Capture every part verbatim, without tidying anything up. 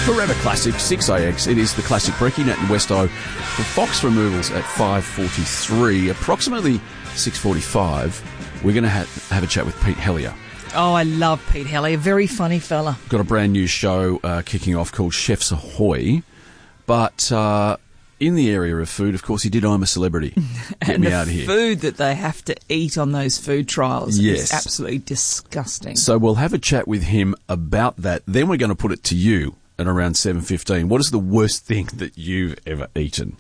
Forever Classic, six A X. It is the classic brekkie, Nat and Westo for Fox Removals at five forty-three. Approximately six forty-five, we're going to ha- have a chat with Pete Hellier. Oh, I love Pete Hellier. Very funny fella. Got a brand new show uh, kicking off called Chefs Ahoy. But uh, in the area of food, of course, he did I'm a Celebrity. Get and me the out of here. Food that they have to eat on those food trials Yes. is absolutely disgusting. So we'll have a chat with him about that. Then we're going to put it to you at around seven fifteen. What is the worst thing that you've ever eaten?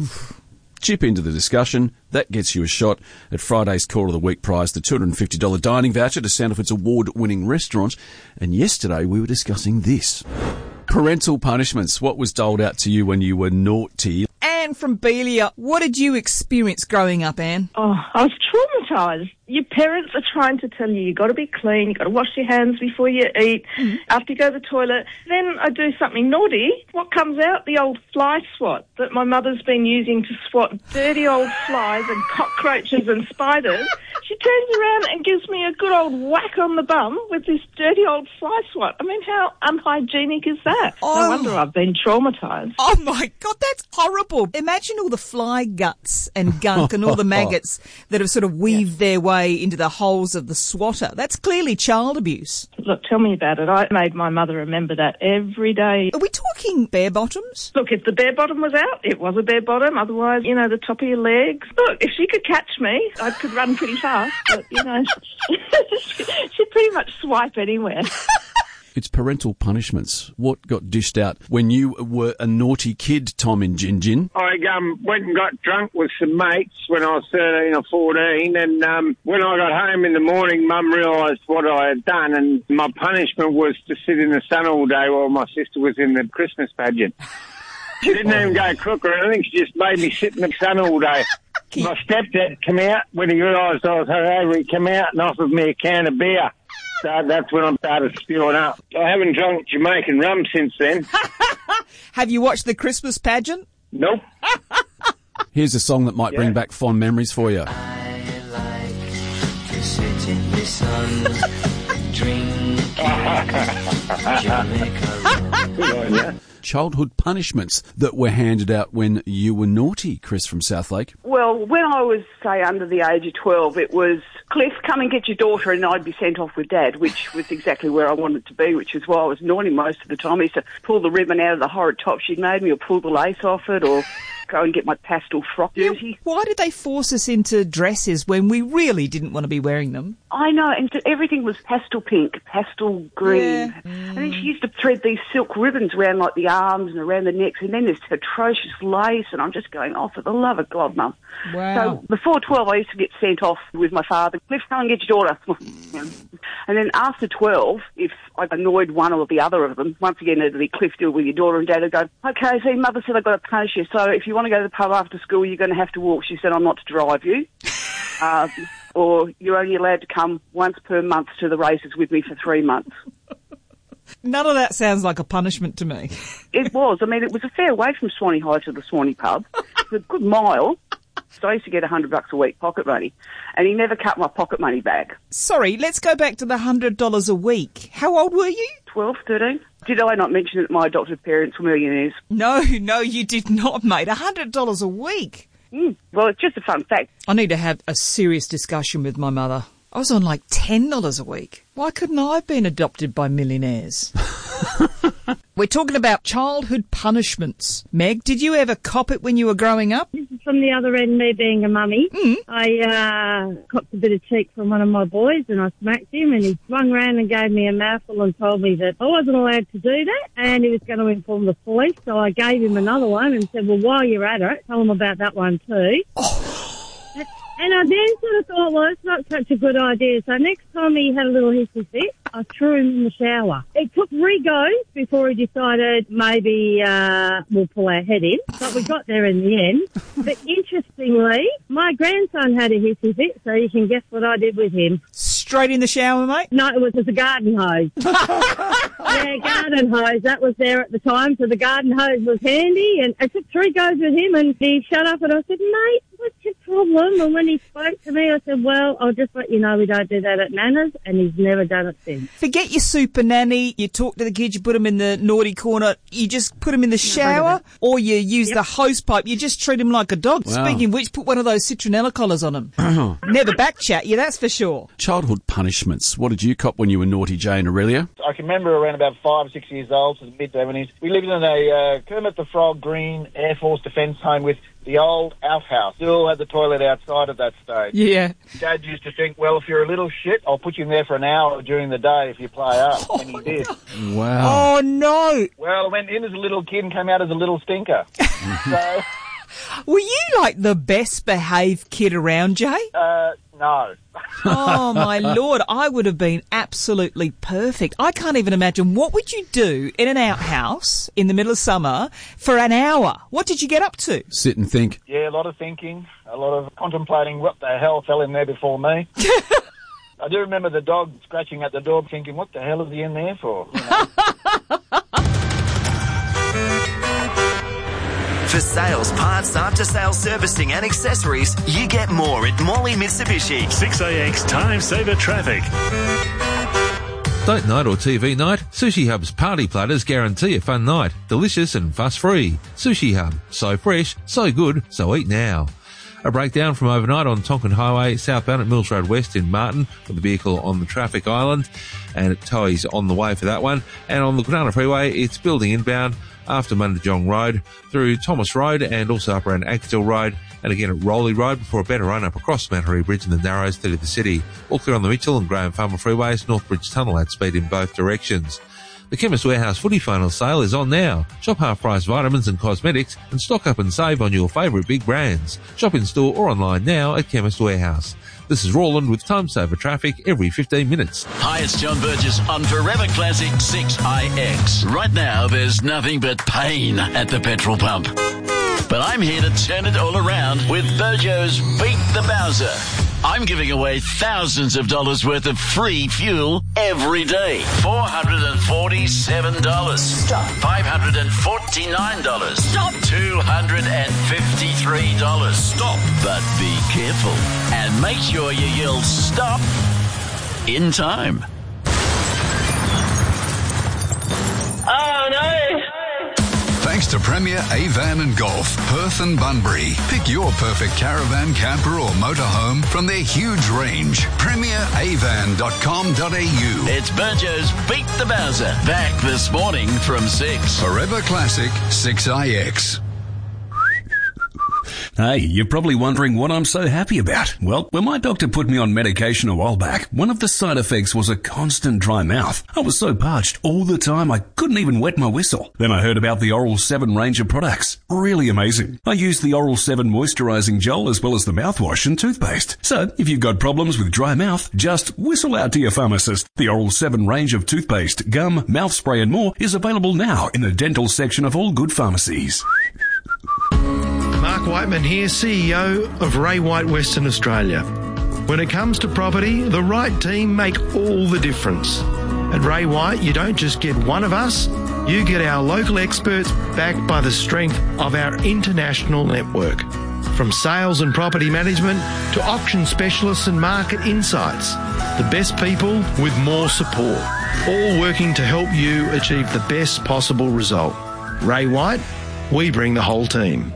Chip into the discussion. That gets you a shot at Friday's Call of the Week prize, the two hundred fifty dollars dining voucher to Sandalford's award-winning restaurant. And yesterday we were discussing this. Parental punishments. What was doled out to you when you were naughty? Anne from Belia, what did you experience growing up, Anne? Oh, I was traumatised. Your parents are trying to tell you you've got to be clean, you've got to wash your hands before you eat, mm-hmm. after you go to the toilet. Then I do something naughty. What comes out? The old fly swat that my mother's been using to swat dirty old flies and cockroaches and spiders. She turns around and gives me a good old whack on the bum with this dirty old fly swat. I mean, how unhygienic is that? Oh. No wonder I've been traumatised. Oh, my God, that's horrible. Imagine all the fly guts and gunk and all the maggots that have sort of weaved yeah. their way into the holes of the swatter. That's clearly child abuse. Look, tell me about it. I made my mother remember that every day. Are we talking bare bottoms? Look, if the bare bottom was out, it was a bare bottom. Otherwise, you know, the top of your legs. Look, if she could catch me, I could run pretty fast. But, you know, she'd pretty much swipe anywhere. It's parental punishments. What got dished out when you were a naughty kid, Tom and Gin Gin? I um, went and got drunk with some mates when I was thirteen or fourteen, and um, when I got home in the morning, Mum realised what I had done, and my punishment was to sit in the sun all day while my sister was in the Christmas pageant. She didn't even go cook or anything, she just made me sit in the sun all day. My stepdad came out, when he realised I was hungover, he came out and offered me a can of beer. So that's when I started spewing up. I haven't drunk Jamaican rum since then. Have you watched the Christmas pageant? Nope. Here's a song that might yeah. bring back fond memories for you. I like to sit in the sun, drink Jamaica rum. Good on you. Childhood punishments that were handed out when you were naughty, Chris from Southlake. Well, when I was, say, under the age of twelve, it was, Cliff, come and get your daughter, and I'd be sent off with Dad, which was exactly where I wanted to be, which is why I was naughty most of the time. I used to pull the ribbon out of the horrid top she'd made me, or pull the lace off it, or go and get my pastel frock dirty. Yeah, why did they force us into dresses when we really didn't want to be wearing them? I know, and everything was pastel pink, pastel green. Yeah. Mm. And then she used to thread these silk ribbons around like the arms and around the necks, and then this atrocious lace, and I'm just going, oh, for the love of God, Mum. Wow. So before twelve, I used to get sent off with my father. Cliff, come and get your daughter. And then after twelve, if I annoyed one or the other of them, once again, it'd be Cliff, deal with your daughter, and Dad would go, okay, see, Mother said I've got to punish you, so if you want to go to the pub after school, you're going to have to walk. She said I'm not to drive you. uh, or you're only allowed to come once per month to the races with me for three months. None of that sounds like a punishment to me. It was. I mean, it was a fair way from Swanee High to the Swanee pub. It was a good mile. So I used to get a hundred bucks a week pocket money, and he never cut my pocket money back. Sorry, let's go back to the hundred dollars a week. How old were you? Twelve, thirteen. Did I not mention that my adopted parents were millionaires? No, no, you did not, mate. A hundred dollars a week. Mm, well, it's just a fun fact. I need to have a serious discussion with my mother. I was on like ten dollars a week. Why couldn't I have been adopted by millionaires? We're talking about childhood punishments. Meg, did you ever cop it when you were growing up? This is from the other end, me being a mummy. Mm. I uh, copped a bit of cheek from one of my boys, and I smacked him, and he swung round and gave me a mouthful and told me that I wasn't allowed to do that, and he was going to inform the police. So I gave him another one and said, well, while you're at it, tell him about that one too. Oh. And I then sort of thought, well, it's not such a good idea. So next time he had a little hissy fit, I threw him in the shower. It took three goes before he decided maybe uh, we'll pull our head in. But we got there in the end. But interestingly, my grandson had a hissy fit, so you can guess what I did with him. Straight in the shower, mate? No, it was, it was a garden hose. Yeah, garden hose. That was there at the time, so the garden hose was handy. And I took three goes with him, and he shut up, and I said, mate, what's your problem? And when he spoke to me, I said, well, I'll just let you know we don't do that at Nana's, and he's never done it since. Forget your super nanny. You talk to the kids, you put them in the naughty corner, you just put them in the shower, or you use Yep. the hose pipe. You just treat them like a dog. Wow. Speaking of which, put one of those citronella collars on them. Never back chat you, that's for sure. Childhood punishments. What did you cop when you were naughty, Jane Aurelia? I can remember around about five or six years old, so the mid-seventies. We lived in a uh, Kermit the Frog Green Air Force Defence home with the old Alf house. Still had the toilet outside at that stage. Yeah. Dad used to think, well, if you're a little shit, I'll put you in there for an hour during the day if you play up. And he did. Wow. Oh, no. Well, I went in as a little kid and came out as a little stinker. so, Were you like the best behaved kid around, Jay? uh, no. Oh, my Lord. I would have been absolutely perfect. I can't even imagine. What would you do in an outhouse in the middle of summer for an hour? What did you get up to? Sit and think. Yeah, a lot of thinking, a lot of contemplating what the hell fell in there before me. I do remember the dog scratching at the door thinking, what the hell is he in there for? You know? For sales, parts, after-sales servicing and accessories, you get more at Morley Mitsubishi. six A X Time Saver Traffic. Date night or T V night, Sushi Hub's party platters guarantee a fun night. Delicious and fuss-free. Sushi Hub. So fresh, so good, so eat now. A breakdown from overnight on Tonkin Highway, southbound at Mills Road West in Martin, with the vehicle on the traffic island, and Towey's on the way for that one. And on the Granada Freeway, it's building inbound after Mundajong Road, through Thomas Road and also up around Axtell Road, and again at Rowley Road before a better run up across Mantaree Bridge in the Narrows through the city. All clear on the Mitchell and Graham Farmer Freeways, Northbridge Tunnel at speed in both directions. The Chemist Warehouse footy final sale is on now. Shop half-price vitamins and cosmetics and stock up and save on your favourite big brands. Shop in store or online now at Chemist Warehouse. This is Roland with Time Saver Traffic every fifteen minutes. Hi, it's John Burgess on Forever Classic six I X. Right now, there's nothing but pain at the petrol pump. But I'm here to turn it all around with Burjo's Beat the Bowser. I'm giving away thousands of dollars worth of free fuel every day. four hundred forty-seven dollars. Stop. five hundred forty-nine dollars. Stop. two hundred fifty-three dollars. Stop. But be careful and make sure you yell stop in time. Oh, no. Thanks to Premier Avan and Golf, Perth and Bunbury. Pick your perfect caravan, camper or motorhome from their huge range. premier avan dot com dot a u. It's Burjo's Beat the Bowser. Back this morning from six. Forever Classic six I X. Hey, you're probably wondering what I'm so happy about. Well, when my doctor put me on medication a while back, one of the side effects was a constant dry mouth. I was so parched all the time I couldn't even wet my whistle. Then I heard about the Oral seven range of products. Really amazing. I used the Oral seven moisturizing gel as well as the mouthwash and toothpaste. So, if you've got problems with dry mouth, just whistle out to your pharmacist. The Oral seven range of toothpaste, gum, mouth spray and more is available now in the dental section of all good pharmacies. Mark Whiteman here, C E O of Ray White Western Australia. When it comes to property, the right team make all the difference. At Ray White, you don't just get one of us, you get our local experts backed by the strength of our international network. From sales and property management to auction specialists and market insights, the best people with more support, all working to help you achieve the best possible result. Ray White, we bring the whole team.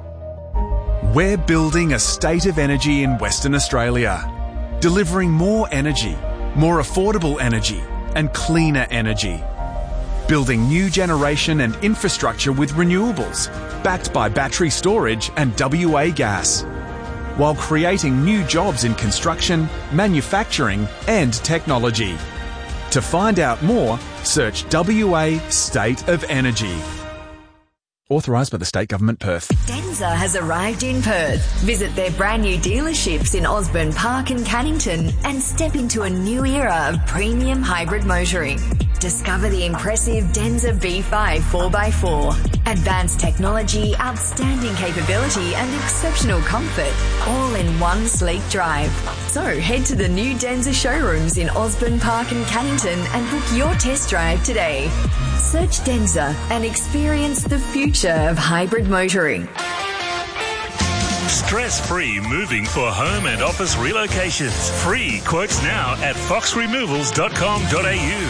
We're building a state of energy in Western Australia, delivering more energy, more affordable energy, and cleaner energy. Building new generation and infrastructure with renewables, backed by battery storage and W A gas, while creating new jobs in construction, manufacturing, and technology. To find out more, search W A State of Energy. Authorised by the State Government, Perth. Denza has arrived in Perth. Visit their brand new dealerships in Osborne Park and Cannington and step into a new era of premium hybrid motoring. Discover the impressive Denza B five four by four. Advanced technology, outstanding capability and exceptional comfort, all in one sleek drive. So head to the new Denza showrooms in Osborne Park and Cannington and book your test drive today. Search Denza and experience the future of hybrid motoring. Stress-free moving for home and office relocations. Free quotes now at fox removals dot com dot a u.